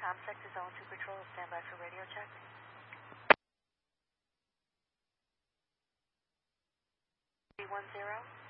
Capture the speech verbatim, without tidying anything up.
ComSec to Zone two Patrol. Stand by for radio check. three one zero.